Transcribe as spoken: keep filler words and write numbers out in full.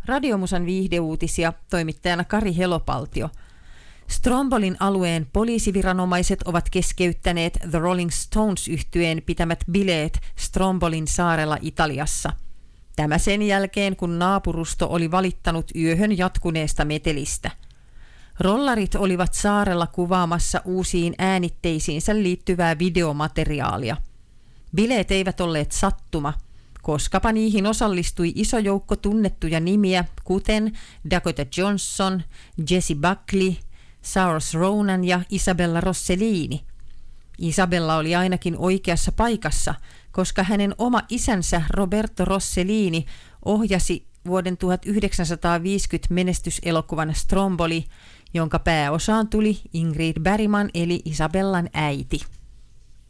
Radiomusan viihdeuutisia, toimittajana Kari Helopaltio. Strombolin alueen poliisiviranomaiset ovat keskeyttäneet The Rolling Stones-yhtyeen pitämät bileet Strombolin saarella Italiassa. Tämä sen jälkeen, kun naapurusto oli valittanut yöhön jatkuneesta metelistä. Rollarit olivat saarella kuvaamassa uusiin äänitteisiinsä liittyvää videomateriaalia. Bileet eivät olleet sattuma, koskapa niihin osallistui iso joukko tunnettuja nimiä, kuten Dakota Johnson, Jessie Buckley, Saoirse Ronan ja Isabella Rossellini. Isabella oli ainakin oikeassa paikassa, koska hänen oma isänsä Roberto Rossellini ohjasi vuoden tuhatyhdeksänsataaviisikymmentä menestyselokuvan Stromboli, jonka pääosaan tuli Ingrid Bergman eli Isabellan äiti.